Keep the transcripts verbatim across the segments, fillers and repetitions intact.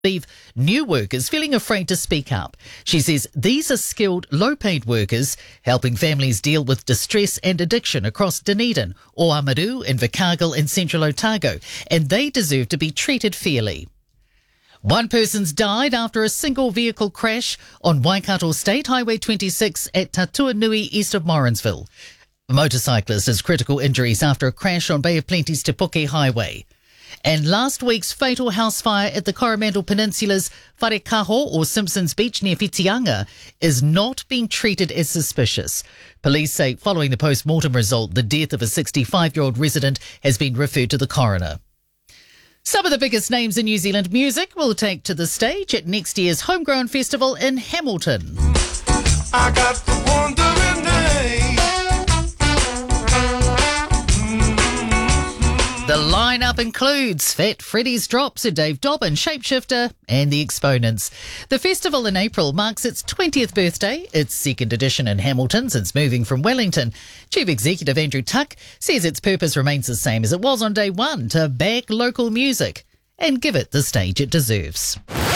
leave new workers feeling afraid to speak up. She says these are skilled, low-paid workers helping families deal with distress and addiction across Dunedin, Oamaru, Invercargill and Central Otago, and they deserve to be treated fairly. One person's died after a single vehicle crash on Waikato State Highway twenty-six at Tatuanui east of Morrinsville. A motorcyclist has critical injuries after a crash on Bay of Plenty's Te Puke Highway. And last week's fatal house fire at the Coromandel Peninsula's Wharekaho or Simpsons Beach near Whitianga is not being treated as suspicious. Police say following the post-mortem result, the death of a sixty-five-year-old resident has been referred to the coroner. Some of the biggest names in New Zealand music will take to the stage at next year's Homegrown Festival in Hamilton. I got the wandering name. The lineup includes Fat Freddy's Drops, Dave Dobbin, Shapeshifter and The Exponents. The festival in April marks its twentieth birthday, its second edition in Hamilton since moving from Wellington. Chief Executive Andrew Tuck says its purpose remains the same as it was on day one, to back local music and give it the stage it deserves.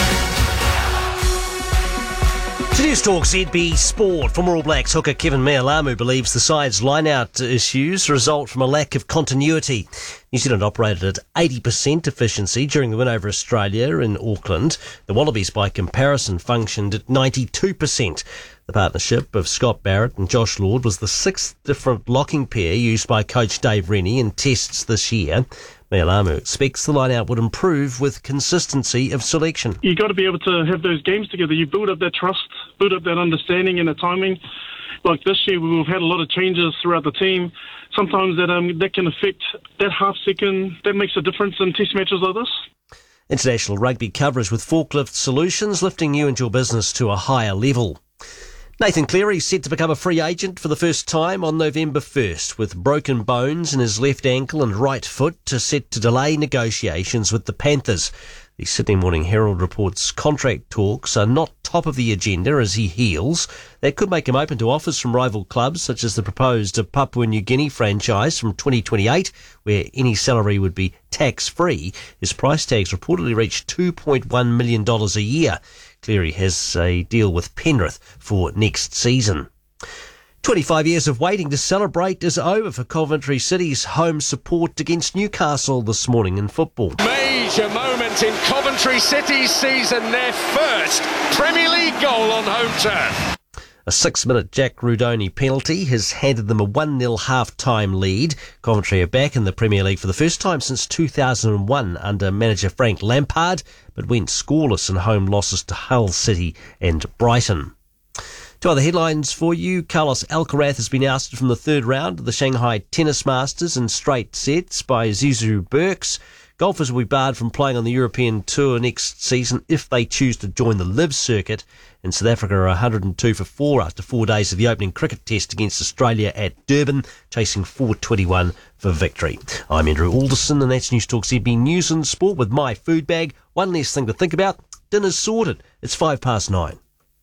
To News Talk Z B Sport, former All Blacks hooker Kevin Mealamu believes the side's line-out issues result from a lack of continuity. New Zealand operated at eighty percent efficiency during the win over Australia in Auckland. The Wallabies, by comparison, functioned at ninety-two percent. The partnership of Scott Barrett and Josh Lord was the sixth different locking pair used by coach Dave Rennie in tests this year. Mealamu expects the line-out would improve with consistency of selection. You've got to be able to have those games together. You build up that trust, build up that understanding and the timing. Like this year, we've had a lot of changes throughout the team. Sometimes that um, that can affect that half second. That makes a difference in test matches like this. International rugby coverage with Forklift Solutions, lifting you and your business to a higher level. Nathan Cleary is set to become a free agent for the first time on November first, with broken bones in his left ankle and right foot to set to delay negotiations with the Panthers. The Sydney Morning Herald reports contract talks are not top of the agenda as he heals. That could make him open to offers from rival clubs, such as the proposed Papua New Guinea franchise from twenty twenty-eight, where any salary would be tax-free. His price tags reportedly reach two point one million dollars a year. Cleary has a deal with Penrith for next season. twenty-five years of waiting to celebrate is over for Coventry City's home support against Newcastle this morning in football. Major moment in Coventry City's season, their first Premier League goal on home turf. A six-minute Jack Rudoni penalty has handed them a one nil half-time lead. Coventry are back in the Premier League for the first time since two thousand one under manager Frank Lampard, but went scoreless in home losses to Hull City and Brighton. Two other headlines for you. Carlos Alcaraz has been ousted from the third round of the Shanghai Tennis Masters in straight sets by Zizou Birks. Golfers will be barred from playing on the European Tour next season if they choose to join the Live circuit. In South Africa are one hundred two for four after four days of the opening cricket test against Australia at Durban, chasing four twenty-one for victory. I'm Andrew Alderson, and that's News Talk Z B News and Sport with My Food Bag. One less thing to think about. Dinner's sorted. It's five past nine.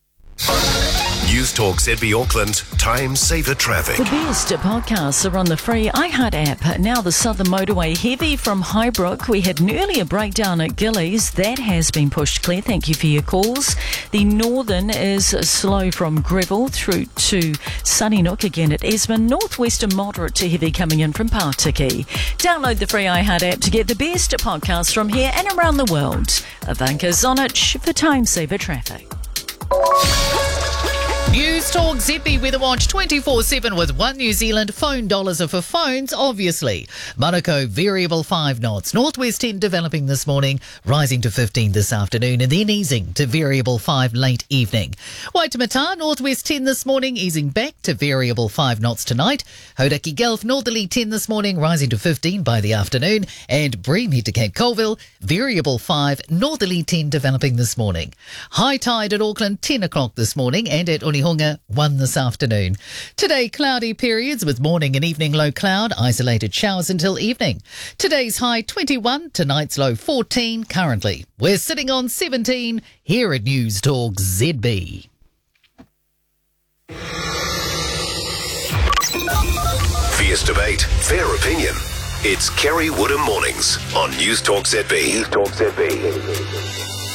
News Talk Z B Auckland, Time Saver Traffic. The best podcasts are on the free iHeart app. Now the Southern Motorway heavy from Highbrook. We had an earlier breakdown at Gillies. That has been pushed clear. Thank you for your calls. The Northern is slow from Greville through to Sunnynook, again at Esmond. Northwestern moderate to heavy coming in from Partiki. Download the free iHeart app to get the best podcasts from here and around the world. Ivanka Zonich for Time Saver Traffic. News Talk Z B Weather Watch twenty-four seven with One New Zealand. Phone dollars are for phones, obviously. Monaco, variable five knots. Northwest ten developing this morning, rising to fifteen this afternoon, and then easing to variable five late evening. Waitemata, northwest ten this morning, easing back to variable five knots tonight. Hodaki Gulf, northerly ten this morning, rising to fifteen by the afternoon. And Bream to Cape Colville, variable five, northerly ten developing this morning. High tide at Auckland, ten o'clock this morning, and at Onehunga, one this afternoon. Today, cloudy periods with morning and evening low cloud, isolated showers until evening. Today's high twenty-one, tonight's low fourteen currently. We're sitting on seventeen here at News Talk Z B. Fierce debate, fair opinion. It's Kerry Woodham Mornings on News Talk Z B. News Talk Z B.